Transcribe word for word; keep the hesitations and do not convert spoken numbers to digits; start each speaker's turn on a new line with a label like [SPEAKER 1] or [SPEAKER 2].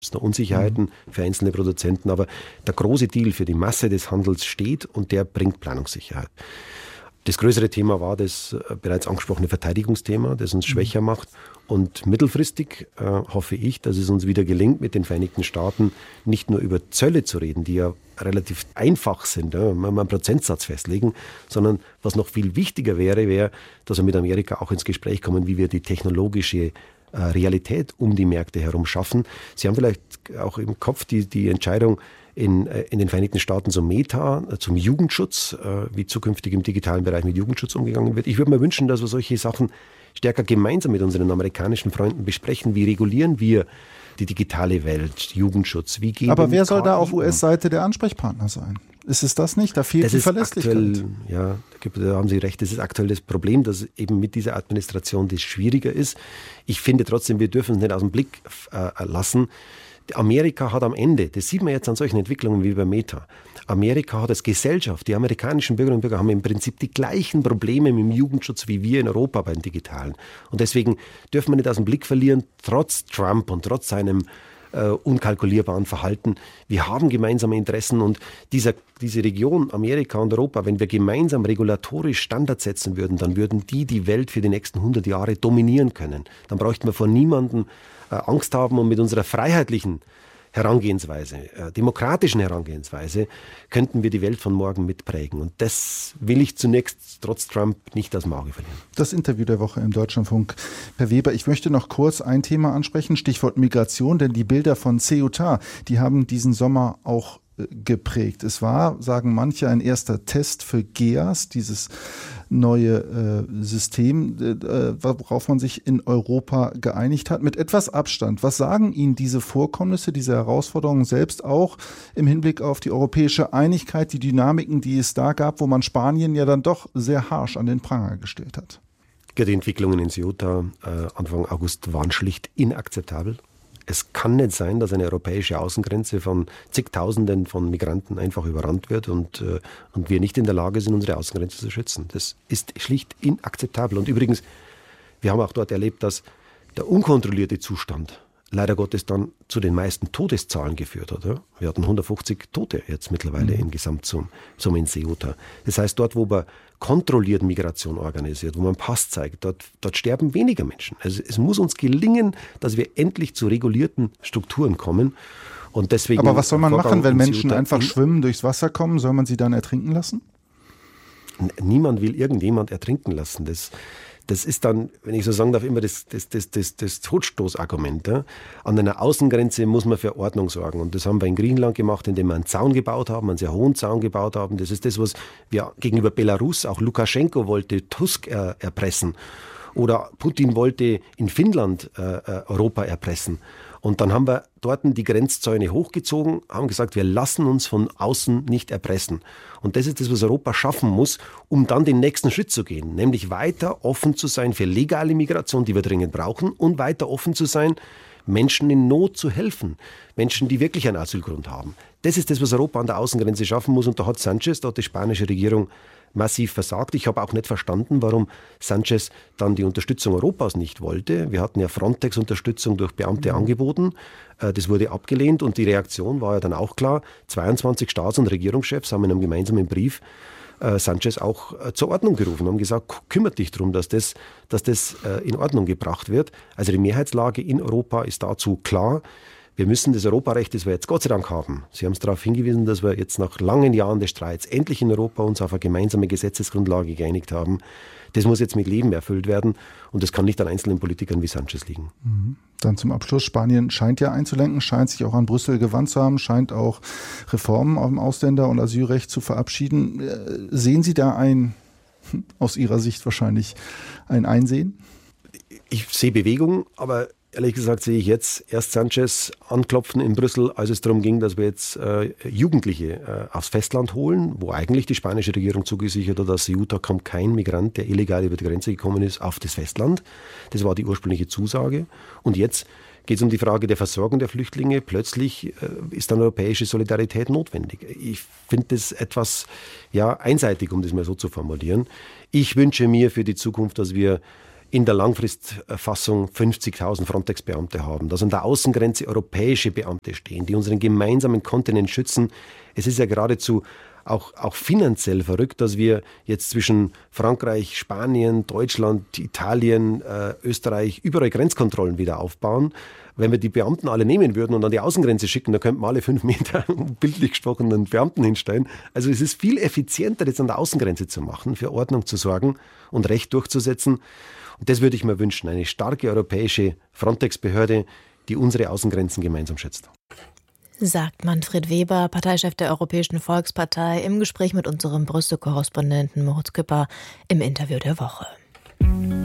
[SPEAKER 1] Es noch Unsicherheiten mhm. für einzelne Produzenten, aber der große Deal für die Masse des Handels steht und der bringt Planungssicherheit. Das größere Thema war das bereits angesprochene Verteidigungsthema, das uns schwächer macht. Und mittelfristig äh, hoffe ich, dass es uns wieder gelingt, mit den Vereinigten Staaten nicht nur über Zölle zu reden, die ja relativ einfach sind, ja, wenn wir einen Prozentsatz festlegen, sondern was noch viel wichtiger wäre, wäre, dass wir mit Amerika auch ins Gespräch kommen, wie wir die technologische äh, Realität um die Märkte herum schaffen. Sie haben vielleicht auch im Kopf die, die Entscheidung, In, in den Vereinigten Staaten zum Meta, zum Jugendschutz, wie zukünftig im digitalen Bereich mit Jugendschutz umgegangen wird. Ich würde mir wünschen, dass wir solche Sachen stärker gemeinsam mit unseren amerikanischen Freunden besprechen. Wie regulieren wir die digitale Welt, Jugendschutz? Wie gehen
[SPEAKER 2] Aber wer soll da auf U S-Seite der Ansprechpartner sein? Ist es das nicht? Da fehlt
[SPEAKER 1] das
[SPEAKER 2] die
[SPEAKER 1] ist
[SPEAKER 2] Verlässlichkeit.
[SPEAKER 1] Aktuell, ja, da haben Sie recht. Das ist aktuell das Problem, dass eben mit dieser Administration das schwieriger ist. Ich finde trotzdem, wir dürfen es nicht aus dem Blick äh, lassen. Amerika hat am Ende, das sieht man jetzt an solchen Entwicklungen wie bei Meta, Amerika hat als Gesellschaft, die amerikanischen Bürgerinnen und Bürger haben im Prinzip die gleichen Probleme mit dem Jugendschutz wie wir in Europa beim Digitalen. Und deswegen dürfen wir nicht aus dem Blick verlieren, trotz Trump und trotz seinem äh, unkalkulierbaren Verhalten, wir haben gemeinsame Interessen und dieser, diese Region, Amerika und Europa, wenn wir gemeinsam regulatorisch Standards setzen würden, dann würden die die Welt für die nächsten hundert Jahre dominieren können. Dann bräuchten wir vor niemandem Angst haben und mit unserer freiheitlichen Herangehensweise, äh, demokratischen Herangehensweise, könnten wir die Welt von morgen mitprägen. Und das will ich zunächst trotz Trump nicht aus dem Auge verlieren.
[SPEAKER 2] Das Interview der Woche im Deutschlandfunk. Herr Weber, ich möchte noch kurz ein Thema ansprechen, Stichwort Migration, denn die Bilder von Ceuta, die haben diesen Sommer auch geprägt. Es war, sagen manche, ein erster Test für G E A S, dieses neue äh, System, äh, worauf man sich in Europa geeinigt hat, mit etwas Abstand. Was sagen Ihnen diese Vorkommnisse, diese Herausforderungen selbst auch im Hinblick auf die europäische Einigkeit, die Dynamiken, die es da gab, wo man Spanien ja dann doch sehr harsch an den Pranger gestellt hat?
[SPEAKER 1] Ja, die Entwicklungen in Ceuta äh, Anfang August waren schlicht inakzeptabel. Es kann nicht sein, dass eine europäische Außengrenze von zigtausenden von Migranten einfach überrannt wird und, äh, und wir nicht in der Lage sind, unsere Außengrenze zu schützen. Das ist schlicht inakzeptabel. Und übrigens, wir haben auch dort erlebt, dass der unkontrollierte Zustand leider Gottes dann zu den meisten Todeszahlen geführt hat. Ja? Wir hatten hundertfünfzig Tote jetzt mittlerweile mhm. im Gesamtsum zum in Ceuta. Das heißt, dort, wo man kontrolliert Migration organisiert, wo man Pass zeigt, dort, dort sterben weniger Menschen. Also es muss uns gelingen, dass wir endlich zu regulierten Strukturen kommen. Und deswegen
[SPEAKER 2] Aber was soll man
[SPEAKER 1] Vorgang
[SPEAKER 2] machen, wenn Menschen
[SPEAKER 1] Ceuta
[SPEAKER 2] einfach schwimmen, durchs Wasser kommen? Soll man sie dann ertrinken lassen?
[SPEAKER 1] Niemand will irgendjemand ertrinken lassen. Das Das ist dann, wenn ich so sagen darf, immer das, das, das, das, das Totstoßargument. Ja. An einer Außengrenze muss man für Ordnung sorgen. Und das haben wir in Griechenland gemacht, indem wir einen Zaun gebaut haben, einen sehr hohen Zaun gebaut haben. Das ist das, was wir gegenüber Belarus, auch Lukaschenko wollte Tusk er, erpressen. Oder Putin wollte in Finnland äh, Europa erpressen. Und dann haben wir dort die Grenzzäune hochgezogen, haben gesagt, wir lassen uns von außen nicht erpressen. Und das ist das, was Europa schaffen muss, um dann den nächsten Schritt zu gehen. Nämlich weiter offen zu sein für legale Migration, die wir dringend brauchen, und weiter offen zu sein, Menschen in Not zu helfen. Menschen, die wirklich einen Asylgrund haben. Das ist das, was Europa an der Außengrenze schaffen muss. Und da hat Sanchez, da hat die spanische Regierung massiv versagt. Ich habe auch nicht verstanden, warum Sanchez dann die Unterstützung Europas nicht wollte. Wir hatten ja Frontex-Unterstützung durch Beamte mhm. angeboten. Das wurde abgelehnt und die Reaktion war ja dann auch klar. zweiundzwanzig Staats- und Regierungschefs haben in einem gemeinsamen Brief Sanchez auch zur Ordnung gerufen, haben gesagt, kümmert dich darum, dass das, dass das in Ordnung gebracht wird. Also die Mehrheitslage in Europa ist dazu klar. Wir müssen das Europarecht, das wir jetzt Gott sei Dank haben, Sie haben es darauf hingewiesen, dass wir jetzt nach langen Jahren des Streits endlich in Europa uns auf eine gemeinsame Gesetzesgrundlage geeinigt haben. Das muss jetzt mit Leben erfüllt werden und das kann nicht an einzelnen Politikern wie Sanchez liegen.
[SPEAKER 2] Dann zum Abschluss, Spanien scheint ja einzulenken, scheint sich auch an Brüssel gewandt zu haben, scheint auch Reformen im Ausländer- und Asylrecht zu verabschieden. Sehen Sie da ein, aus Ihrer Sicht wahrscheinlich, ein Einsehen?
[SPEAKER 1] Ich sehe Bewegung, aber ehrlich gesagt sehe ich jetzt erst Sanchez anklopfen in Brüssel, als es darum ging, dass wir jetzt äh, Jugendliche äh, aufs Festland holen, wo eigentlich die spanische Regierung zugesichert hat, dass Ceuta kommt kein Migrant, der illegal über die Grenze gekommen ist, auf das Festland. Das war die ursprüngliche Zusage. Und jetzt geht es um die Frage der Versorgung der Flüchtlinge. Plötzlich äh, ist dann europäische Solidarität notwendig. Ich finde das etwas ja, einseitig, um das mal so zu formulieren. Ich wünsche mir für die Zukunft, dass wir in der Langfristfassung fünfzigtausend Frontex-Beamte haben, dass an der Außengrenze europäische Beamte stehen, die unseren gemeinsamen Kontinent schützen. Es ist ja geradezu auch, auch finanziell verrückt, dass wir jetzt zwischen Frankreich, Spanien, Deutschland, Italien, äh, Österreich überall Grenzkontrollen wieder aufbauen. Wenn wir die Beamten alle nehmen würden und an die Außengrenze schicken, dann könnten wir alle fünf Meter bildlich gesprochen einen Beamten hinstellen. Also es ist viel effizienter, das an der Außengrenze zu machen, für Ordnung zu sorgen und Recht durchzusetzen. Und das würde ich mir wünschen, eine starke europäische Frontex-Behörde, die unsere Außengrenzen gemeinsam schützt.
[SPEAKER 3] Sagt Manfred Weber, Parteichef der Europäischen Volkspartei, im Gespräch mit unserem Brüssel-Korrespondenten Moritz Küpper im Interview der Woche.